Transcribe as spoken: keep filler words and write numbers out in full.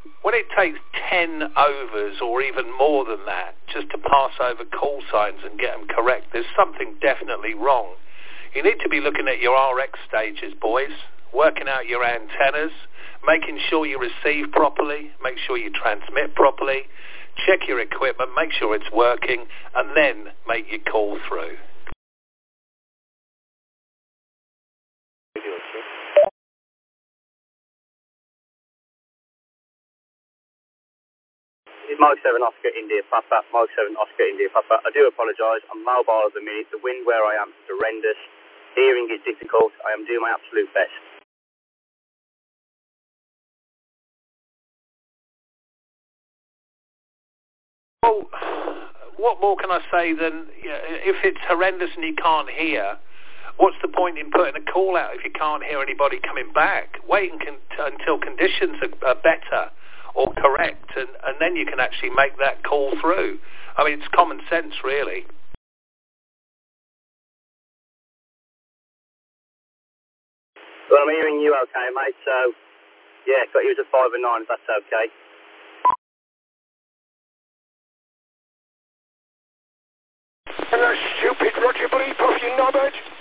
when it takes ten overs or even more than that just to pass over call signs and get them correct, there's something definitely wrong. You need to be looking at your R X stages, boys, working out your antennas, making sure you receive properly, make sure you transmit properly, check your equipment, make sure it's working, and then make your call through. Mike seven Oscar India Papa, Mike seven Oscar India Papa. I do apologise, I'm mobile at the minute, the wind where I am is horrendous, hearing is difficult, I am doing my absolute best. Well, what more can I say than, you know, if it's horrendous and you can't hear, what's the point in putting a call out if you can't hear anybody coming back? Wait con- until conditions are, are better or correct, and, and then you can actually make that call through. I mean, it's common sense, really. Well, I'm hearing you okay, mate, so, yeah, got you as a five and nine, if that's okay. Hello, stupid Roger Bleep off, you knobhead.